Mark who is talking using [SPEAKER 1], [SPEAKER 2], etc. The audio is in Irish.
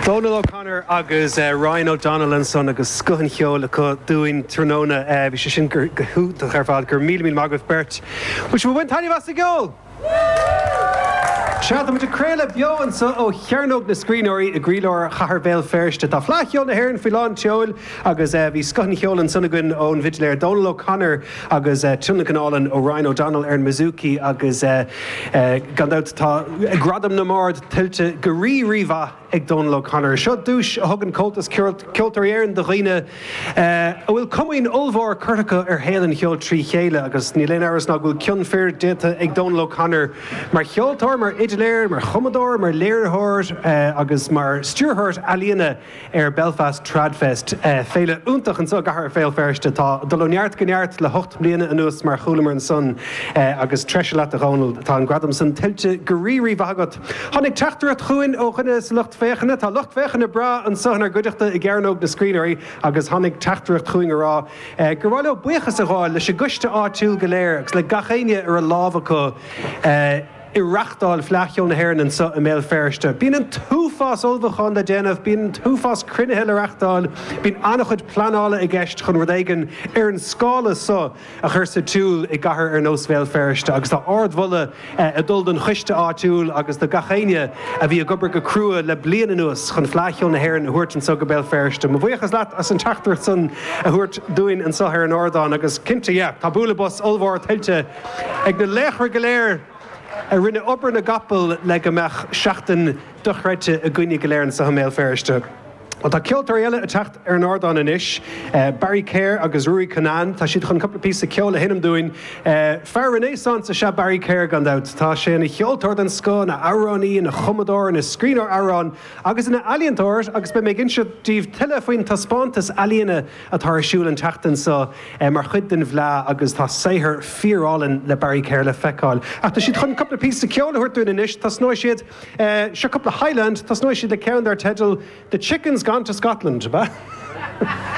[SPEAKER 1] Donal O'Connor agus Ryan O'Donnell and son agus scohan cheola go dúin tróna bhí sé sin gur hútach ar fád gur míle mágah bert. Which we went tiny vas a goal. Seaad am de créile beoin sa ó chearnóg na scríóirí a gríleir chahar béal ferste tá flaithcheol na haireann fiáin teol agus bhí scohan cheolan sunnagun ón vidléir Donal O'Connor agus tunnacanálan ó Ryan O'Donnell ar Mizuki agus gandát tá gradam na mórd tiltte goríomhá ag Donal O'Connor. Seo dúis a thugann coltas ceoltar éireann do riine a bhfuil cumhaoin olmhór curtacha ar héalann cheol trí chéile agus ní léon áras ná bhfuil cion fear déta ag Donal O'Connor mar cheoltar mar idirléir mar chumadóir mar léirthir agus mar stúrthairt alíonna ar Belfast Tradfest féile úntaach an so gahar féil ferste tá dolóneart gneart le 8 bliana anuas mar chulamar an son agus treise leat a Ronald tá an gradam san tiltte goríomhí bhagat. Tháinig teachtar a chuin ó chunne sa lucht féchanna tá lucht féchanna bra an sonar goideachta i gcearnóg na scríóirí agus tháinig teachtar a chuin ará. Gur bhfuil buchas a gháil leis a guiste áitiúil go léir agus le gachéine ar a lábhacha I rachtáil fleachcheol na haireann sa a méil ferste. Bín an túfás olbhachan le déanamh, bín túfás cruinnithe le rachtáil, bín annachchuid planála I gceist chun rud éigean ar an scála sa a chur sa túúl I gcathair ar nós féil ferste. Agus tá ardmhola a dul den chuiste áitiúil agus do gachéine a bhí a gobar go crua le bliana nuas chun fleachcheol na haireann a thuirt an so go béil ferste. Má bhuichas leat as an teachtar san a thuirt dúin an so ar an ordáin agus cinnte tá búla bus olmhór tiltte ag na léchar go léir a rinne obair na gapal le go meach seachtain dochreite a gcuine go léir sa méil ferste. Tá ceoltar eile a techt ar an ordáin inis, Barry Kerr agus Ruairi Canaan, tá siad chun coppla pí a ceol a hinnim dúin. Fear renaissance a se Barry Kerr gandát, tá sé na cheoltar den scó na Aránaí na chumadóir na scríóir Arán agus na alíontóir agus be mé ginse díomh tuile faoin taspántas alíonna atá siúil an teachtain sa mar chud den bhlá agus tá saothar fíorálinn le Barry Kerr le feicáil. Ach tá siad chun coppla pí a ceol a thuirtún inis, tá snóid siad se coppla Highland, tá snóid siad le ceann ar tedal The Chickens Gone to Scotland, ba?